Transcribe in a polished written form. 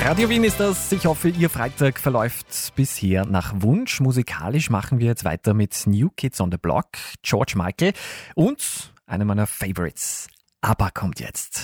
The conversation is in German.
Radio Wien ist das. Ich hoffe, Ihr Freitag verläuft bisher nach Wunsch. Musikalisch machen wir jetzt weiter mit New Kids on the Block, George Michael und einer meiner Favorites. ABBA kommt jetzt.